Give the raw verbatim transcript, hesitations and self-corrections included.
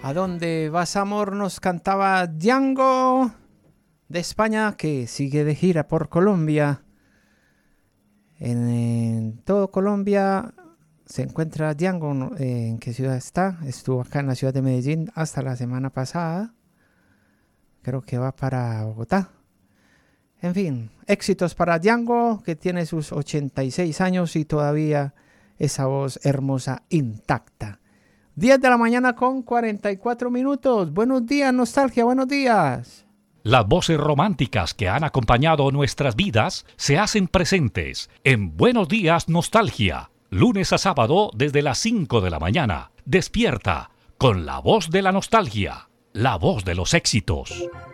¿A dónde vas, amor? Nos cantaba Django de España, que sigue de gira por Colombia. En, en todo Colombia se encuentra Django. ¿En qué ciudad está? Estuvo acá en la ciudad de Medellín hasta la semana pasada. Creo que va para Bogotá. En fin, éxitos para Django, que tiene sus ochenta y seis años y todavía esa voz hermosa intacta. diez de la mañana con cuarenta y cuatro minutos. Buenos días, nostalgia, buenos días. Las voces románticas que han acompañado nuestras vidas se hacen presentes en Buenos Días, Nostalgia. Lunes a sábado desde las cinco de la mañana. Despierta con la voz de la nostalgia, la voz de los éxitos.